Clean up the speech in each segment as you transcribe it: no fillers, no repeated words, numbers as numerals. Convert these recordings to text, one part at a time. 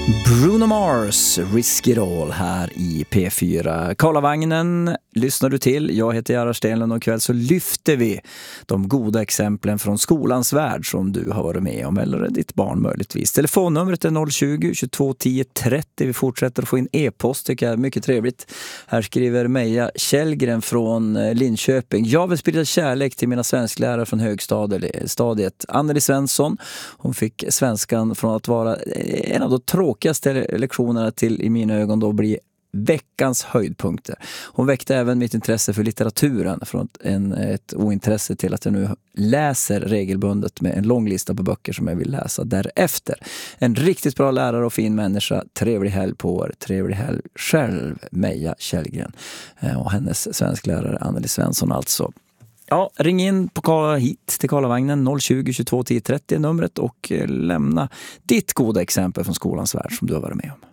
Bruno Mars, Risk It All här i P4. Karlavagnen lyssnar du till. Jag heter Gerhard Stenlund och ikväll så lyfter vi de goda exemplen från skolans värld som du har varit med om, eller ditt barn möjligtvis. Telefonnumret är 020 22 10 30. Vi fortsätter att få in e-post, tycker jag är mycket trevligt. Här skriver Meja Källgren från Linköping. Jag vill sprida kärlek till mina svensklärare från högstadiet. Anneli Svensson, hon fick svenskan från att vara en av de tråkigaste lektionerna till i mina ögon då bli veckans höjdpunkter. Hon väckte även mitt intresse för litteraturen från ett ointresse till att jag nu läser regelbundet med en lång lista på böcker som jag vill läsa därefter. En riktigt bra lärare och fin människa. Trevlig helg på er. Trevlig helg själv, Meja Källgren. Och hennes svensklärare Anneli Svensson alltså. Ja, ring in hit till Karlavagnen 020 22 10 30 numret och lämna ditt goda exempel från skolans värld som du har varit med om.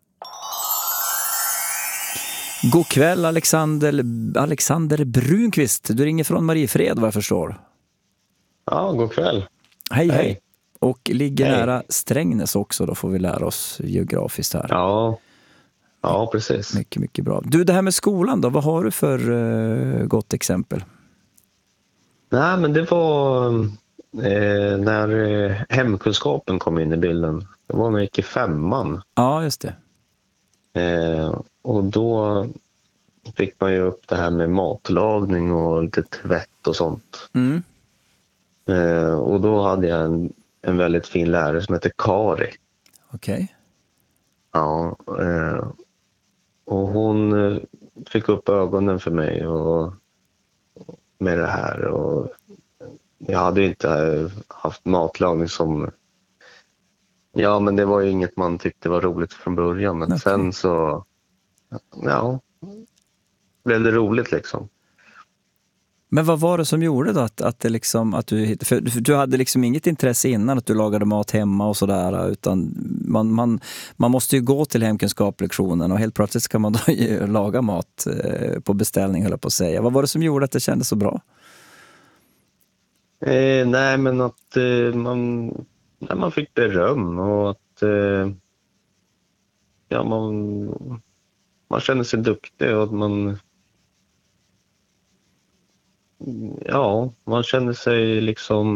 God kväll Alexander Brunqvist. Du ringer från Mariefred vad jag förstår. Ja, god kväll. Hej. Och ligger nära Strängnäs också, då får vi lära oss geografiskt här. Ja, precis. Mycket, mycket bra. Du, det här med skolan då, vad har du för gott exempel? Nej, men det var när hemkunskapen kom in i bilden. Det var när jag gick i 5:an. Ja, just det. Och då fick man ju upp det här med matlagning och lite tvätt och sånt. Mm. Och då hade jag en väldigt fin lärare som heter Kari. Okej. Ja, och hon fick upp ögonen för mig och med det här. Och jag hade inte haft matlagning som... Ja, men det var ju inget man tyckte var roligt från början. Men sen så... Ja, blev det roligt liksom. Men vad var det som gjorde då att det liksom att för du hade liksom inget intresse innan att du lagade mat hemma och sådär, utan man måste ju gå till hemkunskaplektionen och helt plötsligt kan man då laga mat på beställning, höll jag på att säga. Vad var det som gjorde att det kändes så bra? Nej, men att man fick beröm och att ja, man kände sig duktig och att man kände sig liksom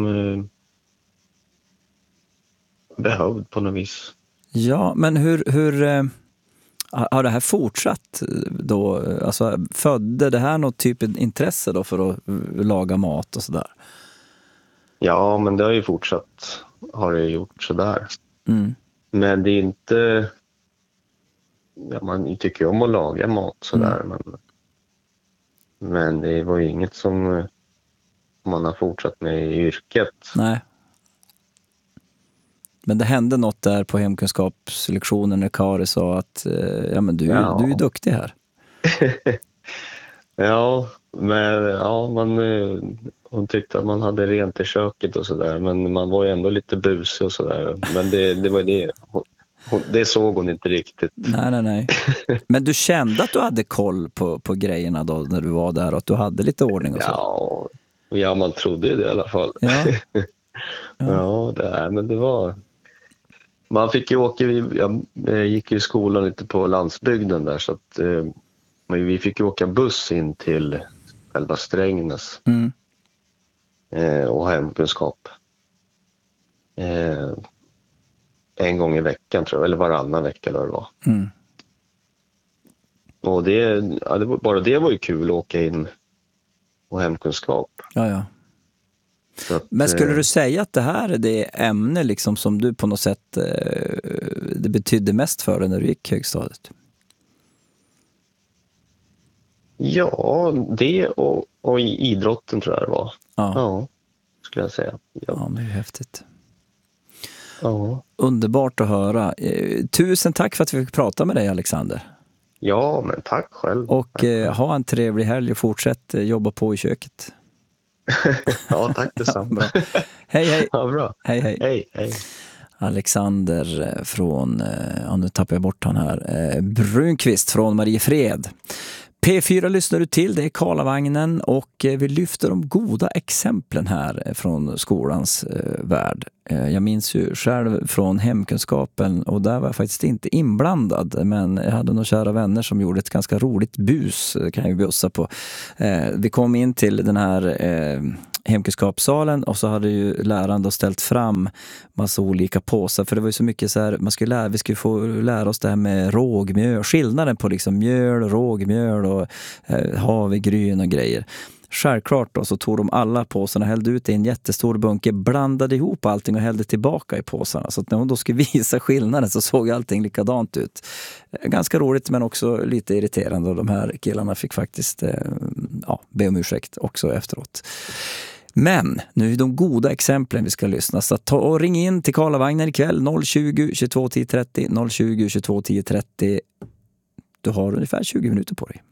behövd på något vis. Ja, men hur har det här fortsatt då? Alltså, födde det här något typ av intresse då för att laga mat och sådär? Ja, men det har ju fortsatt. Har det gjort sådär. Mm. Men det är inte... Ja, man tycker ju om att laga mat sådär. Men det var ju inget som man har fortsatt med i yrket. Nej. Men det hände något där på hemkunskapslektionen när Kari sa att du är duktig här. Ja, men hon tyckte att man hade rent i köket och sådär. Men man var ju ändå lite busig och sådär. Men det var det. Det såg hon inte riktigt. Nej. Men du kände att du hade koll på grejerna då när du var där och att du hade lite ordning och så? Ja, man trodde det i alla fall. Ja, men det var... Man fick ju åka... Jag gick ju i skolan lite på landsbygden där så att vi fick ju åka buss in till själva Strängnäs och hemkunskap. En gång i veckan tror jag, eller varannan vecka eller vad det var. Mm. Och det var ju kul att åka in och hemkunskap. Ja. Att, men skulle du säga att det här är det ämne liksom som du på något sätt det betydde mest för dig när du gick högstadiet? Ja, det och idrotten tror jag det var. Ja, skulle jag säga. Ja, men det är häftigt. Ja. Underbart att höra. Tusen tack för att vi fick prata med dig, Alexander. Ja, men tack själv. Och ha en trevlig helg och fortsätt jobba på i köket. Ja, tack detsamma. Hej. Ja, bra. Hej. Alexander från, nu tappar jag bort han här, Brunqvist från Mariefred. P4 lyssnar du till, det är Karlavagnen och vi lyfter de goda exemplen här från skolans värld. Jag minns ju själv från hemkunskapen och där var jag faktiskt inte inblandad, men jag hade några kära vänner som gjorde ett ganska roligt bus, kan jag ju bjussa på. Vi kom in till den här hemkunskapssalen och så hade ju läraren då ställt fram massa olika påsar, för det var ju så mycket så här, vi skulle få lära oss det här med rågmjöl, skillnaden på liksom mjöl, rågmjöl och havregryn och grejer. Självklart då så tog de alla påsarna, hällde ut i en jättestor bunke, blandade ihop allting och hällde tillbaka i påsarna. Så att när hon då skulle visa skillnaden så såg allting likadant ut. Ganska roligt men också lite irriterande, och de här killarna fick faktiskt be om ursäkt också efteråt. Men nu är de goda exemplen vi ska lyssna. Så ta och ring in till Karlavagnen ikväll 020 22 10 30 020 22 10 30. Du har ungefär 20 minuter på dig.